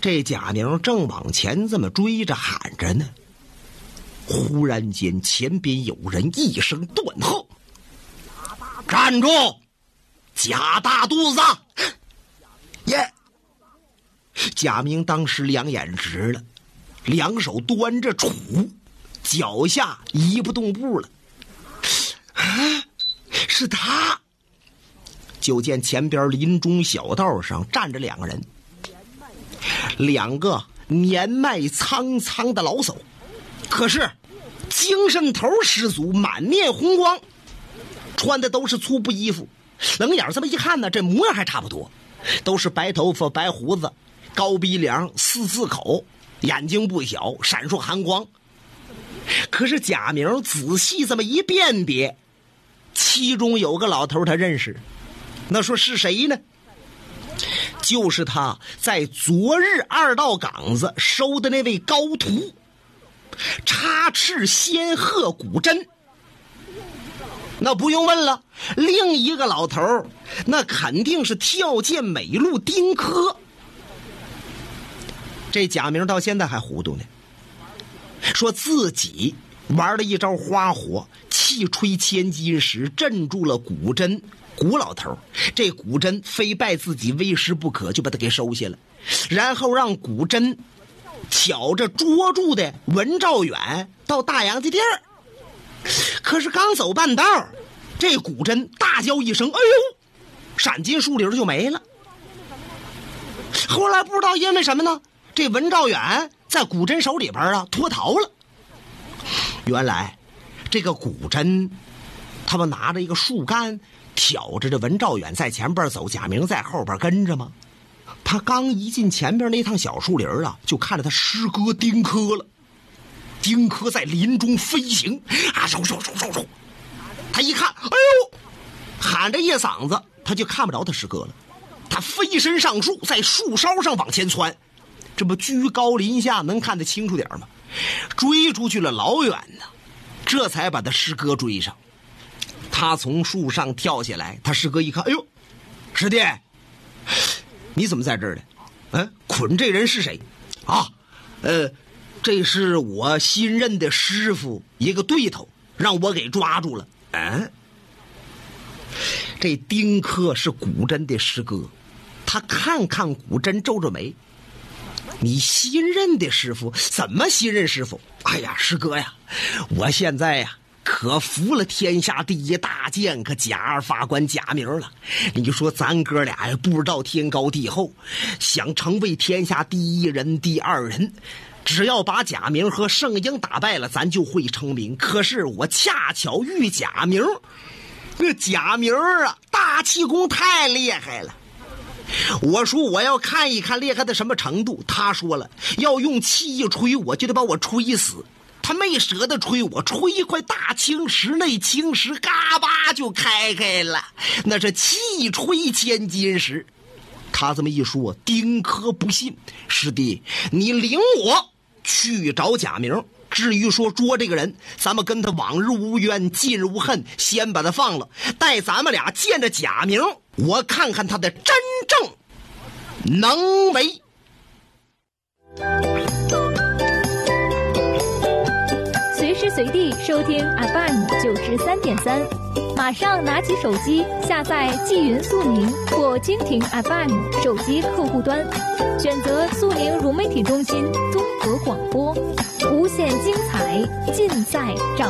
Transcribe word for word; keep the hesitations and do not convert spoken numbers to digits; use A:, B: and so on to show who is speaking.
A: 这贾明正往前这么追着喊着呢，忽然间前边有人一声断喝：“站住！贾大肚子！”耶！贾明当时两眼直了，两手端着杵，脚下移不动步了。啊，是他！就见前边林中小道上站着两个人，两个年迈苍苍的老叟，可是精神头十足，满面红光，穿的都是粗布衣服，冷眼这么一看呢，这模样还差不多，都是白头发白胡子，高鼻梁，四字口，眼睛不小，闪烁寒光。可是贾明仔细这么一辨别，其中有个老头他认识，那说是谁呢？就是他在昨日二道岗子收的那位高徒，插翅仙鹤古真。那不用问了，另一个老头那肯定是跳涧美路丁科。这贾明到现在还糊涂呢，说自己玩了一招花火，气吹千金石，镇住了古真古老头。这古真非拜自己为师不可，就把他给收下了，然后让古真巧着捉住的文兆远到大洋的地儿。可是刚走半道，这古真大叫一声：“哎呦！”闪进树林就没了。后来不知道因为什么呢，这文兆远在古真手里边啊脱逃了。原来这个古真他们拿着一个树干挑着这文兆远在前边走，贾明在后边跟着吗？他刚一进前边那趟小树林啊，就看着他师哥丁科了。丁科在林中飞行啊，嗖嗖嗖嗖嗖，他一看，哎呦，喊着一嗓子，他就看不着他师哥了。他飞身上树，在树梢上往前窜，这不居高临下能看得清楚点吗？追出去了老远呢，这才把他师哥追上。他从树上跳下来，他师哥一看，哎呦，师弟，你怎么在这儿呢？嗯，捆这人是谁？啊，呃，这是我新任的师傅，一个对头，让我给抓住了。嗯，这丁科是古真的师哥，他看看古真，皱着眉。你新任的师傅？怎么新任师傅？哎呀，师哥呀，我现在呀可服了天下第一大剑客贾二法官贾明了。你说咱哥俩呀不知道天高地厚，想成为天下第一人第二人，只要把贾明和圣婴打败了，咱就会成名。可是我恰巧遇贾明，这贾明啊大气功太厉害了。我说我要看一看厉害的什么程度，他说了要用气一吹我就得把我吹死。他没舍得吹我，吹一块大青石，那青石嘎巴就开开了，那是气吹千金石。他这么一说，丁科不信，师弟你领我去找贾明，至于说捉这个人，咱们跟他往日无冤近日无恨，先把他放了，待咱们俩见着贾明，我看看他的真正能为。
B: 随时随地收听 F M 九十三点三，马上拿起手机下载纪云速宁或蜻蜓 F M 手机客户端，选择速宁融媒体中心综合广播，无限精彩尽在掌